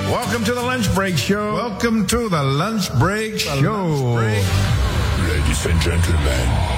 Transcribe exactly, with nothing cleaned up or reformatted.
Welcome to the Lunch Break Show. Welcome to the Lunch Break The Show. Lunch Break. Ladies and gentlemen,